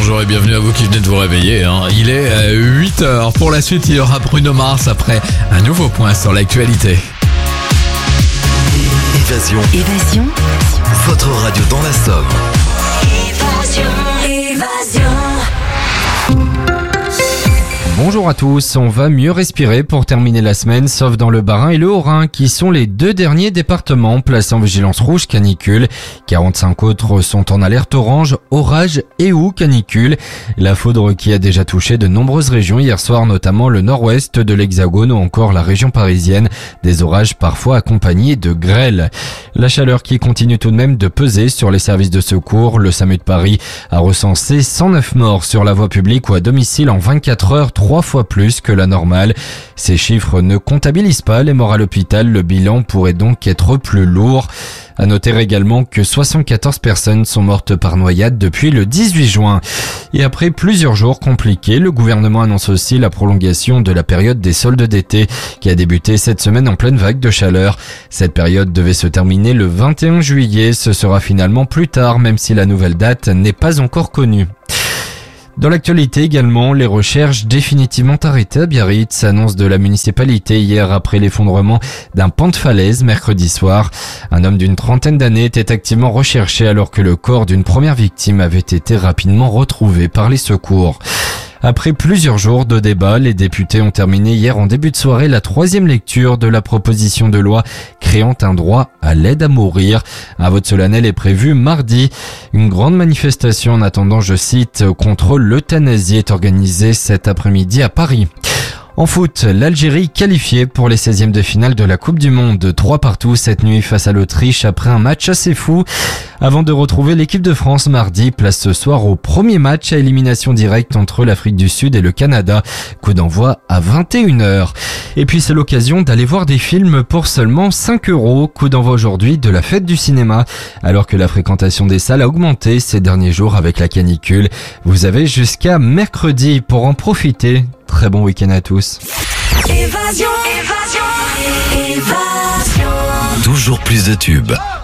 bonjour et bienvenue à vous qui venez de vous réveiller. Il est 8h. Pour la suite, il y aura Bruno Mars après un nouveau point sur l'actualité. Évasion. Votre radio dans la Somme. Évasion. Bonjour à tous, on va mieux respirer pour terminer la semaine, sauf dans le Bas-Rhin et le Haut-Rhin, qui sont les deux derniers départements placés en vigilance rouge canicule. 45 autres sont en alerte orange, orage et ou canicule. La foudre qui a déjà touché de nombreuses régions hier soir, notamment le nord-ouest de l'Hexagone ou encore la région parisienne. Des orages parfois accompagnés de grêle. La chaleur qui continue tout de même de peser sur les services de secours. Le SAMU de Paris a recensé 109 morts sur la voie publique ou à domicile en 24 heures, 3 fois plus que la normale. Ces chiffres ne comptabilisent pas les morts à l'hôpital. Le bilan pourrait donc être plus lourd. À noter également que 74 personnes sont mortes par noyade depuis le 18 juin. Et après plusieurs jours compliqués, le gouvernement annonce aussi la prolongation de la période des soldes d'été qui a débuté cette semaine en pleine vague de chaleur. Cette période devait se terminer le 21 juillet. Ce sera finalement plus tard, même si la nouvelle date n'est pas encore connue. Dans l'actualité également, les recherches définitivement arrêtées à Biarritz, annonce de la municipalité hier après l'effondrement d'un pan de falaise mercredi soir. Un homme d'une trentaine d'années était activement recherché alors que le corps d'une première victime avait été rapidement retrouvé par les secours. Après plusieurs jours de débat, les députés ont terminé hier en début de soirée la 3e lecture de la proposition de loi créant un droit à l'aide à mourir. Un vote solennel est prévu mardi. Une grande manifestation en attendant, je cite, contre l'euthanasie est organisée cet après-midi à Paris. En foot, l'Algérie qualifiée pour les 16e de finale de la Coupe du Monde. 3-3 cette nuit face à l'Autriche après un match assez fou. Avant de retrouver l'équipe de France mardi, place ce soir au premier match à élimination directe entre l'Afrique du Sud et le Canada. Coup d'envoi à 21h. Et puis c'est l'occasion d'aller voir des films pour seulement 5 €. Coup d'envoi aujourd'hui de la fête du cinéma. Alors que la fréquentation des salles a augmenté ces derniers jours avec la canicule. Vous avez jusqu'à mercredi pour en profiter. Très bon week-end à tous. Évasion. Toujours plus de tubes.